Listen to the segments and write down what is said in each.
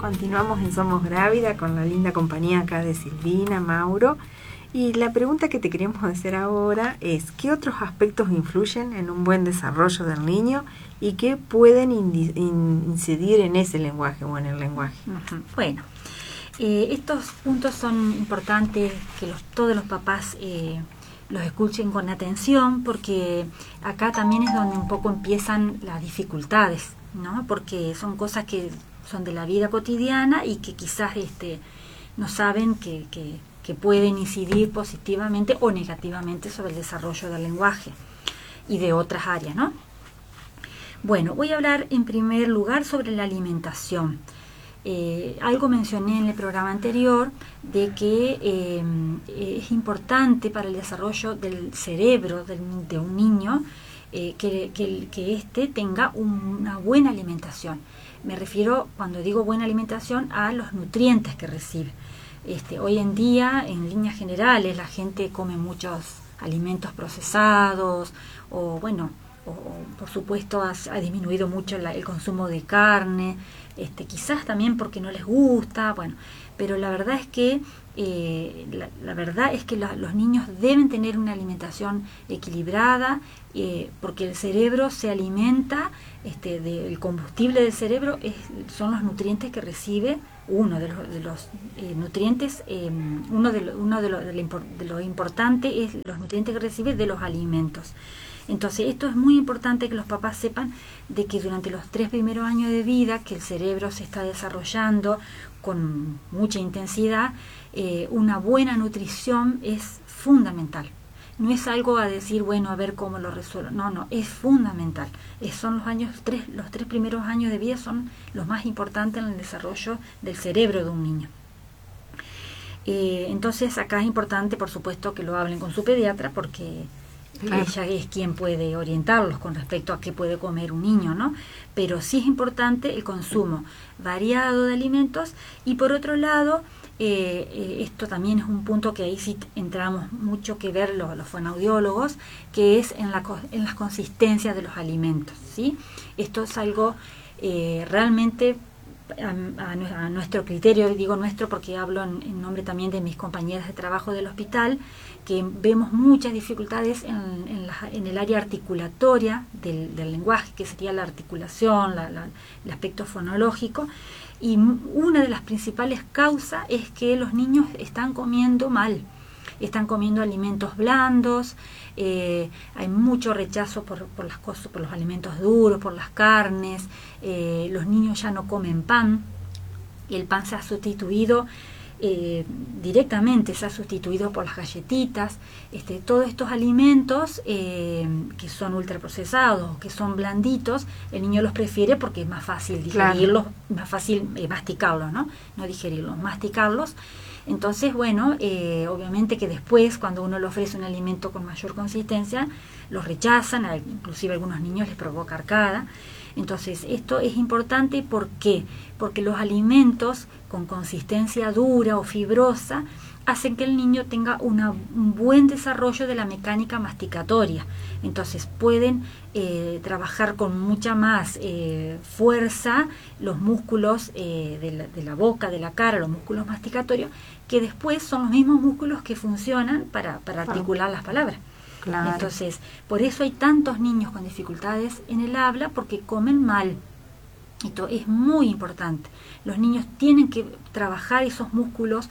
Continuamos en Somos Grávida con la linda compañía acá de Silvina, Mauro. Y la pregunta que te queremos hacer ahora es, ¿qué otros aspectos influyen en un buen desarrollo del niño y qué pueden incidir en ese lenguaje o en el lenguaje? Bueno, estos puntos son importantes que todos los papás los escuchen con atención, porque acá también es donde un poco empiezan las dificultades, ¿no? Porque son cosas que son de la vida cotidiana y que quizás no saben que pueden incidir positivamente o negativamente sobre el desarrollo del lenguaje y de otras áreas, ¿no? Bueno, voy a hablar en primer lugar sobre la alimentación. Algo mencioné en el programa anterior de que es importante para el desarrollo del cerebro de un niño que éste tenga una buena alimentación. Me refiero, cuando digo buena alimentación, a los nutrientes que recibe. Hoy en día, en líneas generales, la gente come muchos alimentos procesados o por supuesto ha disminuido mucho el consumo de carne, quizás también porque no les gusta, pero la verdad es que los niños deben tener una alimentación equilibrada, porque el cerebro se alimenta, el combustible del cerebro son los nutrientes que recibe. Uno de los nutrientes, de lo importante es los nutrientes que recibe de los alimentos. Entonces, esto es muy importante que los papás sepan de que durante los 3 primeros años de vida, que el cerebro se está desarrollando con mucha intensidad, una buena nutrición es fundamental. No es algo a decir, a ver cómo lo resuelvo. No, es fundamental. Son los 3 primeros años de vida son los más importantes en el desarrollo del cerebro de un niño. Entonces, acá es importante, por supuesto, que lo hablen con su pediatra, porque ella es quien puede orientarlos con respecto a qué puede comer un niño, ¿no? Pero sí es importante el consumo variado de alimentos. Y por otro lado, esto también es un punto que ahí sí entramos mucho que ver los fonoaudiólogos, que es en las consistencias de los alimentos, ¿sí? Esto es algo realmente a nuestro criterio, digo nuestro porque hablo en nombre también de mis compañeras de trabajo del hospital, que vemos muchas dificultades en el área articulatoria del lenguaje, que sería la articulación, el aspecto fonológico, y una de las principales causas es que los niños están comiendo mal, están comiendo alimentos blandos, hay mucho rechazo por las cosas, por los alimentos duros, por las carnes, los niños ya no comen pan, y el pan se ha sustituido directamente, se ha sustituido por las galletitas. Todos estos alimentos que son ultraprocesados, que son blanditos, el niño los prefiere porque es más fácil digerirlos, más fácil masticarlos, no digerirlos, masticarlos. Entonces, obviamente que después, cuando uno le ofrece un alimento con mayor consistencia, los rechazan, inclusive a algunos niños les provoca arcada. Entonces, esto es importante, ¿por qué? Porque los alimentos con consistencia dura o fibrosa hacen que el niño tenga un buen desarrollo de la mecánica masticatoria. Entonces pueden trabajar con mucha más fuerza los músculos de la boca, de la cara, los músculos masticatorios, que después son los mismos músculos que funcionan para articular las palabras. Claro. Entonces, por eso hay tantos niños con dificultades en el habla, porque comen mal. Esto es muy importante. Los niños tienen que trabajar esos músculos,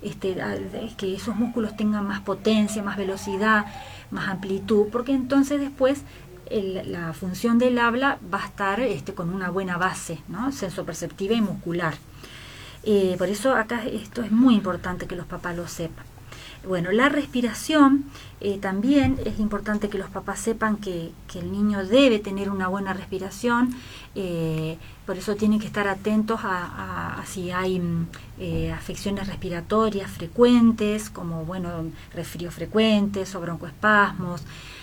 que esos músculos tengan más potencia, más velocidad, más amplitud, porque entonces después la función del habla va a estar con una buena base, ¿no? Sensoperceptiva y muscular. Por eso acá esto es muy importante que los papás lo sepan. Bueno, la respiración, también es importante que los papás sepan que el niño debe tener una buena respiración, por eso tienen que estar atentos a si hay afecciones respiratorias frecuentes, como resfríos frecuentes o broncoespasmos.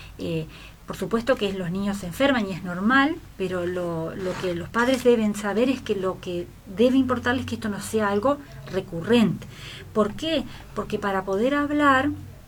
Por supuesto que los niños se enferman y es normal, pero lo que los padres deben saber es que lo que debe importarles es que esto no sea algo recurrente. ¿Por qué? Porque para poder hablar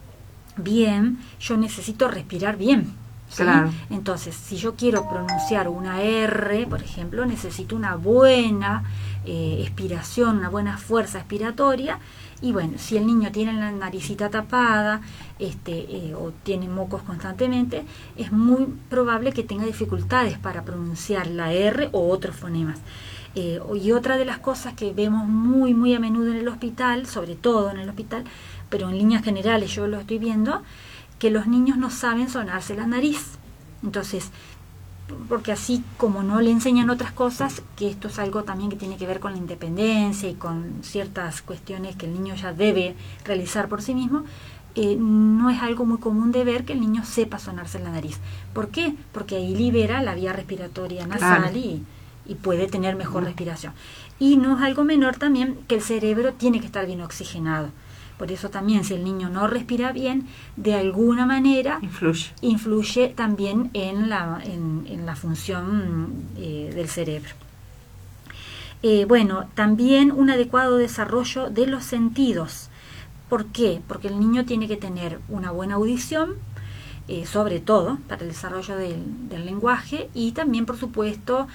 bien, yo necesito respirar bien, ¿sí? Claro. Entonces, si yo quiero pronunciar una R, por ejemplo, necesito una buena expiración, una buena fuerza expiratoria. Y bueno, si el niño tiene la naricita tapada o tiene mocos constantemente, es muy probable que tenga dificultades para pronunciar la R o otros fonemas. Y otra de las cosas que vemos muy a menudo en el hospital, sobre todo en el hospital, pero en líneas generales yo lo estoy viendo, que los niños no saben sonarse la nariz. Entonces, porque así como no le enseñan otras cosas, que esto es algo también que tiene que ver con la independencia y con ciertas cuestiones que el niño ya debe realizar por sí mismo, no es algo muy común de ver que el niño sepa sonarse la nariz. ¿Por qué? Porque ahí libera la vía respiratoria nasal, claro, y puede tener mejor respiración. Y no es algo menor también que el cerebro tiene que estar bien oxigenado. Por eso también, si el niño no respira bien, de alguna manera influye también en la función del cerebro. Bueno, también un adecuado desarrollo de los sentidos. ¿Por qué? Porque el niño tiene que tener una buena audición, sobre todo para el desarrollo del lenguaje, y también, por supuesto,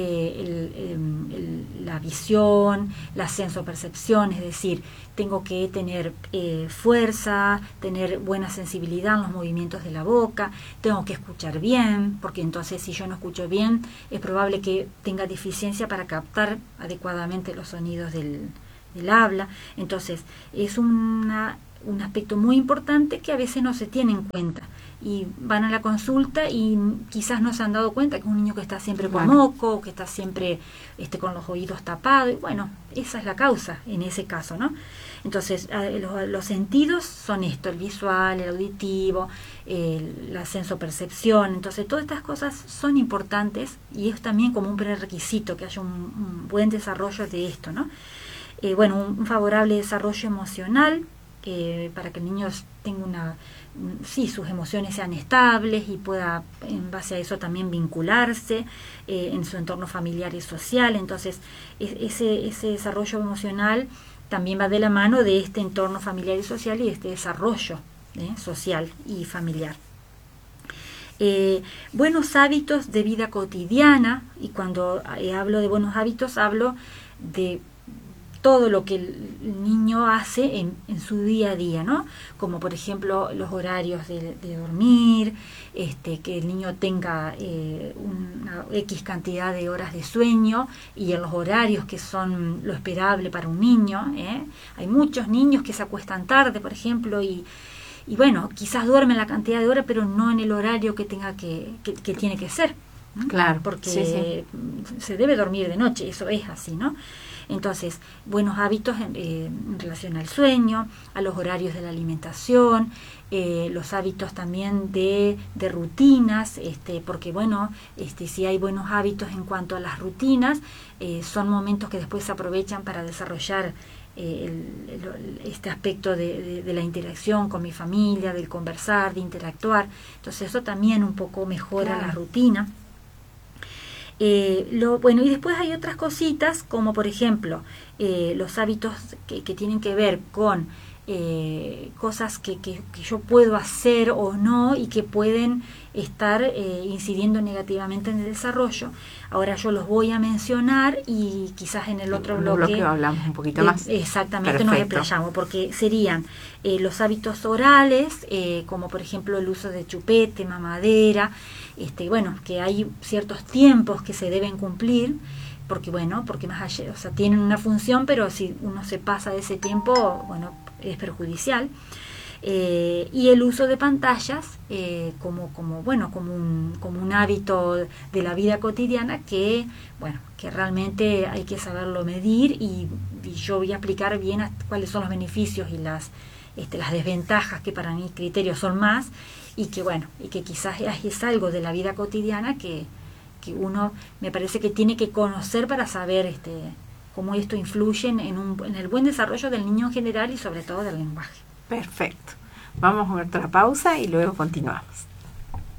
la visión, la sensopercepción, es decir, tengo que tener fuerza, tener buena sensibilidad en los movimientos de la boca, tengo que escuchar bien, porque entonces si yo no escucho bien es probable que tenga deficiencia para captar adecuadamente los sonidos del habla. Entonces es un aspecto muy importante que a veces no se tiene en cuenta, y van a la consulta y quizás no se han dado cuenta que es un niño que está siempre con moco, que está siempre con los oídos tapados, y bueno, esa es la causa en ese caso, ¿no? Entonces los sentidos son esto: el visual, el auditivo, la sensopercepción. Entonces todas estas cosas son importantes, y es también como un prerequisito que haya un buen desarrollo de esto, ¿no? Bueno, un favorable desarrollo emocional, para que el niño tenga sus emociones sean estables y pueda en base a eso también vincularse en su entorno familiar y social. Entonces ese desarrollo emocional también va de la mano de este entorno familiar y social y de este desarrollo social y familiar. Buenos hábitos de vida cotidiana, y cuando hablo de buenos hábitos hablo de todo lo que el niño hace en su día a día, ¿no? Como por ejemplo los horarios de dormir, que el niño tenga una X cantidad de horas de sueño y en los horarios que son lo esperable para un niño. Hay muchos niños que se acuestan tarde, por ejemplo, y bueno, quizás duermen la cantidad de horas, pero no en el horario que tenga que tiene que ser. Claro, porque se debe dormir de noche, eso es así, ¿no? Entonces, buenos hábitos en relación al sueño, a los horarios de la alimentación, los hábitos también de rutinas, porque bueno, si hay buenos hábitos en cuanto a las rutinas, son momentos que después se aprovechan para desarrollar este aspecto de la interacción con mi familia, del conversar, de interactuar. Entonces eso también un poco mejora la rutina. Bueno, y después hay otras cositas, como por ejemplo los hábitos que tienen que ver con cosas que yo puedo hacer o no, y que pueden estar incidiendo negativamente en el desarrollo. Ahora yo los voy a mencionar, y quizás en el otro bloque hablamos un poquito más. Exactamente. Perfecto. Nos explayamos, porque serían los hábitos orales, como por ejemplo el uso de chupete, mamadera, bueno, que hay ciertos tiempos que se deben cumplir, porque más allá, o sea, tienen una función, pero si uno se pasa de ese tiempo, bueno, es perjudicial. Y el uso de pantallas como un hábito de la vida cotidiana que realmente hay que saberlo medir, y yo voy a explicar bien cuáles son los beneficios y las desventajas, que para mi criterio son más, y que quizás es algo de la vida cotidiana que uno, me parece que tiene que conocer para saber cómo esto influye en el buen desarrollo del niño en general y sobre todo del lenguaje. Perfecto. Vamos a otra pausa y luego continuamos.